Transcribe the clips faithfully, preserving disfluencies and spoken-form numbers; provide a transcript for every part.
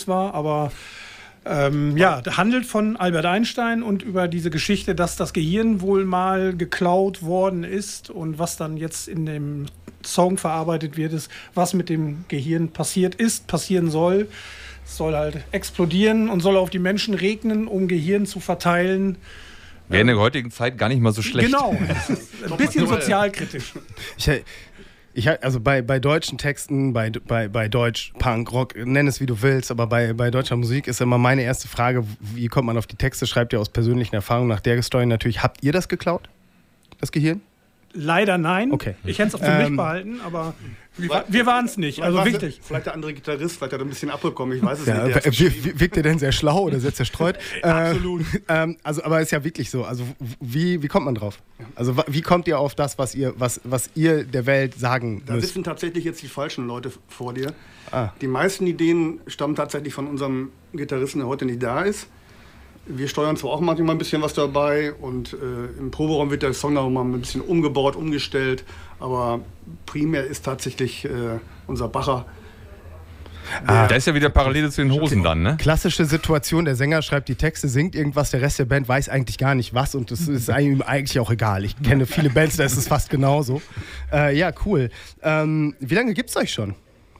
es war, aber ähm, ja, handelt von Albert Einstein und über diese Geschichte, dass das Gehirn wohl mal geklaut worden ist und was dann jetzt in dem Song verarbeitet wird, ist, was mit dem Gehirn passiert ist, passieren soll. Es soll halt explodieren und soll auf die Menschen regnen, um Gehirn zu verteilen. Wäre in der heutigen Zeit gar nicht mal so schlecht. Genau, ein bisschen sozialkritisch. Ich, ich, also bei, bei deutschen Texten, bei, bei, bei Deutsch, Punk, Rock, nenn es wie du willst, aber bei, bei deutscher Musik ist immer meine erste Frage, wie kommt man auf die Texte? Schreibt ihr aus persönlichen Erfahrungen nach der Story natürlich. Habt ihr das geklaut, das Gehirn? Leider nein. Okay. Ich hätte es auch für ähm, mich behalten, aber wir, wir waren es nicht. Also wichtig. Vielleicht der andere Gitarrist, vielleicht hat er ein bisschen abbekommen, ich weiß es ja, nicht. Wirkt, wirkt der denn sehr schlau oder sehr zerstreut? Absolut. Äh, ähm, also, aber ist ja wirklich so. Also wie, wie kommt man drauf? Also wie kommt ihr auf das, was ihr, was, was ihr der Welt sagen da müsst? Da sitzen tatsächlich jetzt die falschen Leute vor dir. Ah. Die meisten Ideen stammen tatsächlich von unserem Gitarristen, der heute nicht da ist. Wir steuern zwar auch manchmal ein bisschen was dabei und äh, im Proberaum wird der Song noch mal ein bisschen umgebaut, umgestellt, aber primär ist tatsächlich äh, unser Bacher. Ah, da ist ja wieder Parallele zu den Hosen dann, ne? Klassische Situation, der Sänger schreibt die Texte, singt irgendwas, der Rest der Band weiß eigentlich gar nicht was und das ist ihm eigentlich auch egal. Ich kenne viele Bands, da ist es fast genauso. Äh, ja, cool. Ähm, wie lange gibt es euch schon?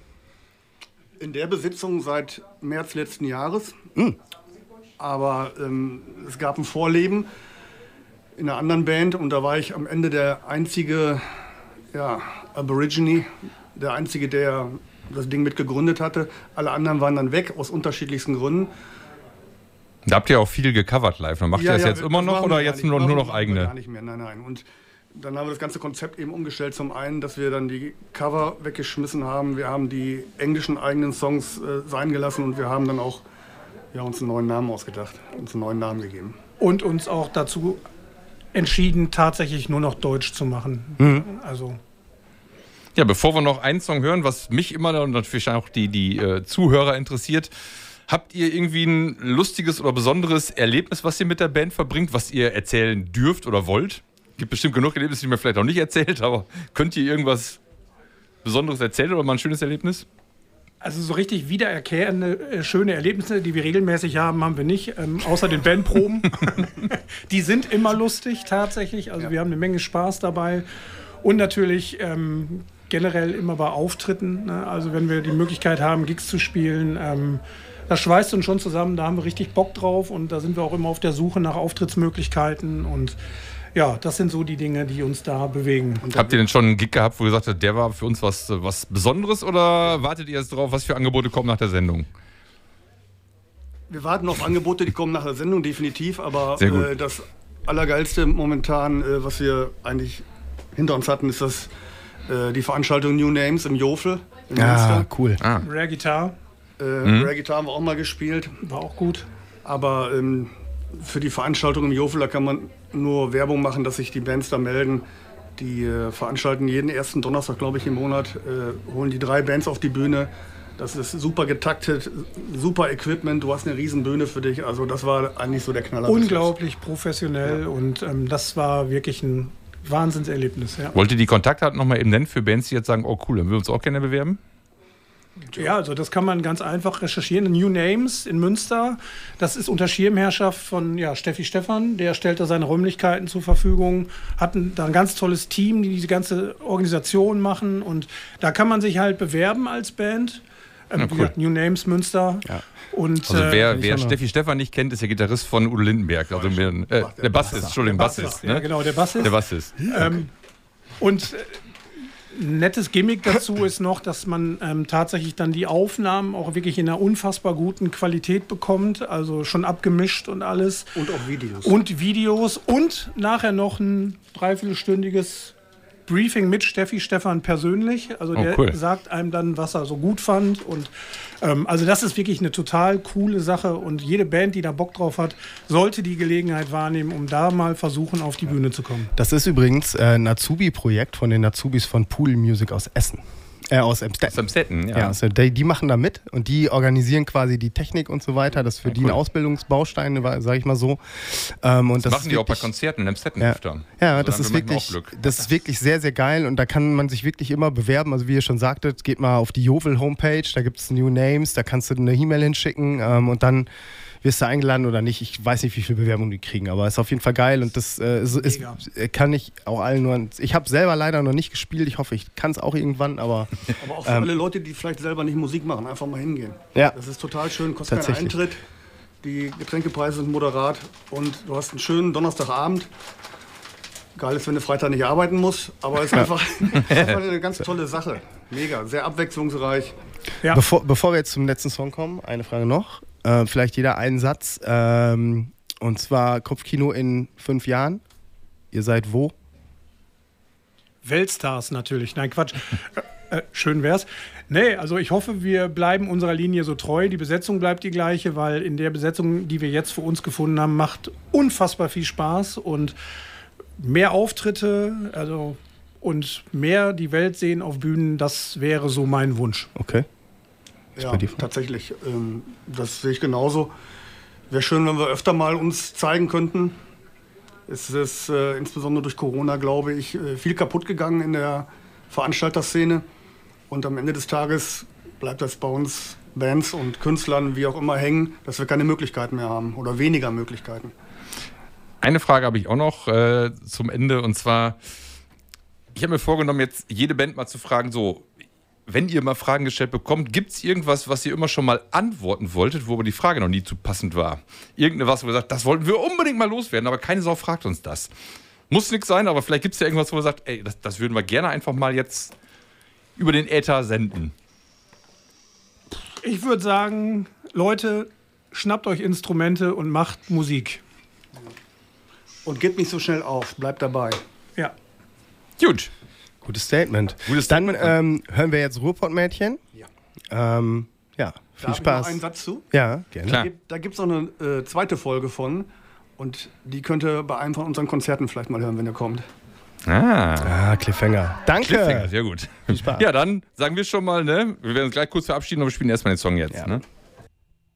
In der Besitzung seit März letzten Jahres. Mhm. Aber ähm, es gab ein Vorleben in einer anderen Band und da war ich am Ende der einzige ja, Aborigine, der einzige, der das Ding mitgegründet hatte. Alle anderen waren dann weg, aus unterschiedlichsten Gründen. Da habt ihr auch viel gecovert live. Macht ja, ihr das ja, jetzt immer noch oder jetzt nur, nur noch eigene? Gar nicht mehr, nein, nein. Und dann haben wir das ganze Konzept eben umgestellt. Zum einen, dass wir dann die Cover weggeschmissen haben. Wir haben die englischen eigenen Songs äh, sein gelassen und wir haben dann auch ja, uns einen neuen Namen ausgedacht, uns einen neuen Namen gegeben. Und uns auch dazu entschieden, tatsächlich nur noch Deutsch zu machen. Mhm. Also. Ja, bevor wir noch einen Song hören, was mich immer und natürlich auch die, die äh, Zuhörer interessiert, habt ihr irgendwie ein lustiges oder besonderes Erlebnis, was ihr mit der Band verbringt, was ihr erzählen dürft oder wollt? Gibt bestimmt genug Erlebnisse, die mir vielleicht auch nicht erzählt, aber könnt ihr irgendwas Besonderes erzählen oder mal ein schönes Erlebnis? Also so richtig wiedererkehrende, äh, schöne Erlebnisse, die wir regelmäßig haben, haben wir nicht, ähm, außer den Bandproben. Die sind immer lustig, tatsächlich. Also ja. Wir haben eine Menge Spaß dabei. Und natürlich ähm, generell immer bei Auftritten. Ne? Also wenn wir die Möglichkeit haben, Gigs zu spielen, ähm, das schweißt uns schon zusammen. Da haben wir richtig Bock drauf. Und da sind wir auch immer auf der Suche nach Auftrittsmöglichkeiten. Und ja, das sind so die Dinge, die uns da bewegen. Und habt ihr denn schon einen Gig gehabt, wo ihr gesagt habt, der war für uns was, was Besonderes oder wartet ihr jetzt drauf, was für Angebote kommen nach der Sendung? Wir warten auf Angebote, die kommen nach der Sendung, definitiv. Aber Sehr gut. Äh, das Allergeilste momentan, äh, was wir eigentlich hinter uns hatten, ist das, äh, die Veranstaltung New Names im Jofel. In Ah, cool. Ah. Rare Guitar. Äh, mhm. Rare Guitar haben wir auch mal gespielt. War auch gut. Aber ähm, für die Veranstaltung im Jofel, da kann man nur Werbung machen, dass sich die Bands da melden. Die äh, veranstalten jeden ersten Donnerstag, glaube ich, im Monat, äh, holen die drei Bands auf die Bühne. Das ist super getaktet, super Equipment, du hast eine riesen Bühne für dich. Also das war eigentlich so der Knaller. Unglaublich professionell ja. Und ähm, das war wirklich ein Wahnsinnserlebnis. Ja. Wollt ihr die Kontaktdaten nochmal eben nennen für Bands, die jetzt sagen, oh cool, dann würden wir uns auch gerne bewerben? Ja, also das kann man ganz einfach recherchieren. New Names in Münster, das ist unter Schirmherrschaft von ja, Steffi Stephan. Der stellt da seine Räumlichkeiten zur Verfügung, hat ein, da ein ganz tolles Team, die diese ganze Organisation machen. Und da kann man sich halt bewerben als Band. Ähm, ja, wie cool. gesagt, New Names Münster. Ja. Und, also wer, äh, wer Steffi Stephan nicht kennt, ist der Gitarrist von Udo Lindenberg. Also mehr, äh, der Bassist, Entschuldigung, Bassist. Ja, Ne? genau, der Bassist. Der Bassist. Ähm, und äh, ein nettes Gimmick dazu ist noch, dass man ähm, tatsächlich dann die Aufnahmen auch wirklich in einer unfassbar guten Qualität bekommt. Also schon abgemischt und alles. Und auch Videos. Und Videos. Und nachher noch ein dreiviertelstündiges Briefing mit Steffi Stephan persönlich. Also Oh, der cool. sagt einem dann, was er so gut fand. Und ähm, also das ist wirklich eine total coole Sache. Und jede Band, die da Bock drauf hat, sollte die Gelegenheit wahrnehmen, um da mal versuchen, auf die Bühne zu kommen. Das ist übrigens äh, ein Azubi-Projekt von den Azubis von Pool Music aus Essen. Äh, aus Amstetten. Aus Amstetten, ja. Ja, also die, die machen da mit und die organisieren quasi die Technik und so weiter. Das ist für Ja, die cool. ein Ausbildungsbaustein, sage ich mal so. Ähm, und Das, das machen ist die auch bei wirklich- Konzerten in Amstetten Ja, öfter. ja Also das, da ist haben wir manchmal wirklich, auch Glück. das ist wirklich sehr, sehr geil und da kann man sich wirklich immer bewerben. Also wie ihr schon sagtet, geht mal auf die Jovel-Homepage, da gibt es New Names, da kannst du eine E-Mail hinschicken ähm, und dann wirst du eingeladen oder nicht. Ich weiß nicht, wie viele Bewerbungen die kriegen, aber es ist auf jeden Fall geil und das äh, ist, ist, Mega. kann ich auch allen nur... Ich habe selber leider noch nicht gespielt, ich hoffe, ich kann es auch irgendwann, aber... Aber auch für Ähm. alle Leute, die vielleicht selber nicht Musik machen, einfach mal hingehen. Ja. Das ist total schön, kostet keinen Tatsächlich. Eintritt. Die Getränkepreise sind moderat und du hast einen schönen Donnerstagabend. Geil ist, wenn du Freitag nicht arbeiten musst, aber es ist einfach, einfach eine ganz tolle Sache. Mega, sehr abwechslungsreich. Ja. Bevor, bevor wir jetzt zum letzten Song kommen, eine Frage noch. Äh, vielleicht jeder einen Satz. Ähm, und zwar Kopfkino in fünf Jahren. Ihr seid wo? Weltstars natürlich. Nein, Quatsch. äh, äh, schön wär's. Nee, also ich hoffe, wir bleiben unserer Linie so treu. Die Besetzung bleibt die gleiche, weil in der Besetzung, die wir jetzt für uns gefunden haben, macht unfassbar viel Spaß und mehr Auftritte, also und mehr die Welt sehen auf Bühnen, das wäre so mein Wunsch. Okay. Ja, bei dir? tatsächlich. Ähm, das sehe ich genauso. Wäre schön, wenn wir öfter mal uns zeigen könnten. Es ist äh, insbesondere durch Corona, glaube ich, äh, viel kaputt gegangen in der Veranstalterszene. Und am Ende des Tages bleibt das bei uns Bands und Künstlern, wie auch immer, hängen, dass wir keine Möglichkeiten mehr haben oder weniger Möglichkeiten. Eine Frage habe ich auch noch äh, zum Ende und zwar, ich habe mir vorgenommen, jetzt jede Band mal zu fragen, so, wenn ihr mal Fragen gestellt bekommt, gibt es irgendwas, was ihr immer schon mal antworten wolltet, wo aber die Frage noch nie zu passend war? Irgendwas, wo ihr sagt, das wollten wir unbedingt mal loswerden, aber keine Sau fragt uns das. Muss nichts sein, aber vielleicht gibt es ja irgendwas, wo ihr sagt, ey, das, das würden wir gerne einfach mal jetzt über den Äther senden. Ich würde sagen, Leute, schnappt euch Instrumente und macht Musik. Und gebt nicht so schnell auf, bleibt dabei. Ja. Gut. Gutes Statement. Gutes Dann Statement. ähm, hören wir jetzt Ruhrpottmädchen. Ja. Ähm, ja, Da viel hab ich Spaß. noch einen Satz zu. Ja, gerne. Klar. Gibt- Da gibt es noch eine äh, zweite Folge von. Und die könnt ihr bei einem von unseren Konzerten vielleicht mal hören, wenn ihr kommt. Ah. Ah, Cliffhanger. Danke. Cliffhanger, sehr gut. Spaß. Ja, dann sagen wir schon mal, ne? Wir werden uns gleich kurz verabschieden, aber wir spielen erstmal den Song jetzt. Ja. Ne?